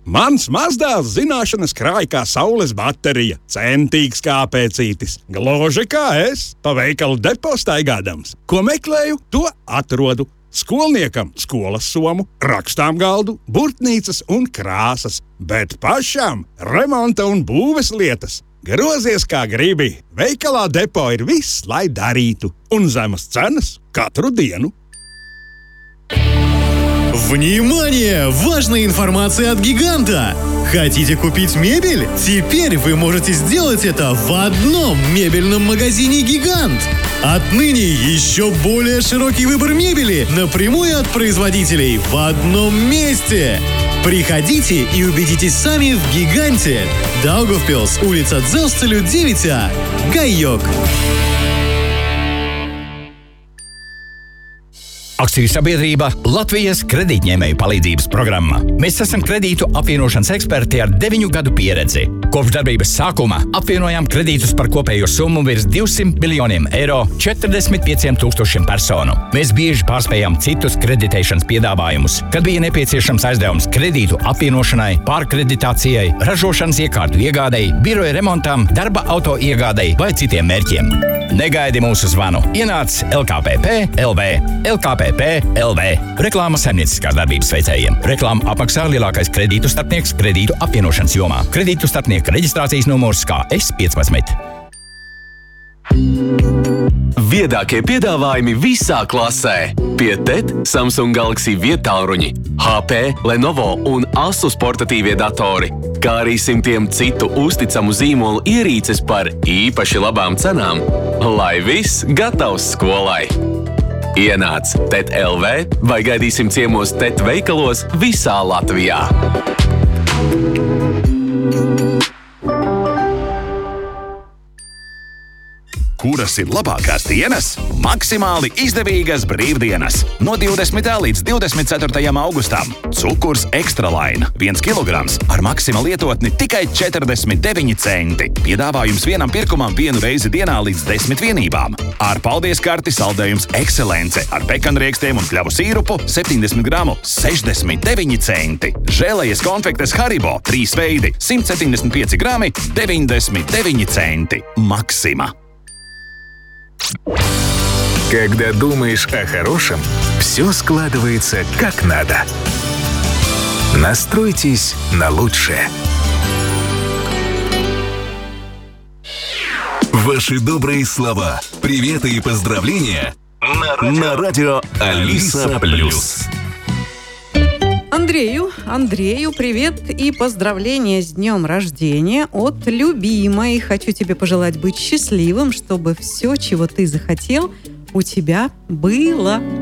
Mans mazdēls zināšanas krāj kā saules baterija, centīgs kā pēcītis, gluži kā es, pa veikalu depo staigādams. Ko meklēju, to atrodu. Skolniekam skolas somu, rakstām galdu, burtnīcas un krāsas, bet pašam remonta un būves lietas. Grozies kā gribi, veikalā depo ir viss, lai darītu, un zemas cenas katru dienu. Внимание! Важная информация от «Гиганта». Хотите купить мебель? Теперь вы можете сделать это в одном мебельном магазине «Гигант». Отныне еще более широкий выбор мебели напрямую от производителей в одном месте. Приходите и убедитесь сами в «Гиганте». Даугавпилс, улица Дзелстцелю, 9А. Gaiok. Akciju sabiedrība Latvijas kredītņēmēju palīdzības programma. Mēs esam kredītu apvienošanas eksperti ar 9 gadu pieredzi. Kopš darbības sākuma apvienojām kredītus par kopējo summu virs 200 miljoniem eiro 45 000 personu. Mēs bieži pārspējām citus kreditēšanas piedāvājumus, kad bija nepieciešams aizdevums kredītu apvienošanai, pārkreditācijai, ražošanas iekārtu iegādei, biroja remontam, darba auto iegādei vai citiem mērķiem. Negaidi mūsu zvanu. Ienāc LKPP LV. LKPP LV. Reklāma saimnieciskās darbības veicējiem. Reklāmu apmaksā lielākais kredītu starpnieks kredītu apvienošanas jomā. Kredītu starpnieka reģistrācijas numurs KS15. Viedākie piedāvājumi visā klasē. Pie TET Samsung Galaxy viedtālruņi, HP, Lenovo un Asus portatīvie datori, kā arī simtiem citu uzticamu zīmolu ierīces par īpaši labām cenām, lai viss gatavs skolai. Ienāc TET LV vai gaidīsim ciemos TET veikalos visā Latvijā. Kuras ir labākās dienas? Maksimāli izdevīgas brīvdienas. No 20. līdz 24. augustam. Cukurs Ekstralaina 1 kilograms ar Maxima lietotni tikai 49 centi. Piedāvājums vienam pirkumam 1 reizi dienā līdz 10 vienībām. Ar paldies karti saldējums Ekscelence ar pekanriekstiem un kļavu sīrupu 70 gramu 69 centi. Žēlejas konfektes Haribo 3 veidi 175 grami 99 centi. Maxima. Когда думаешь о хорошем, все складывается как надо. Настройтесь на лучшее. Ваши добрые слова, приветы и поздравления на радио Алиса Плюс. Андрею, привет и поздравления с днем рождения от любимой. Хочу тебе пожелать быть счастливым, чтобы все, чего ты захотел, у тебя было.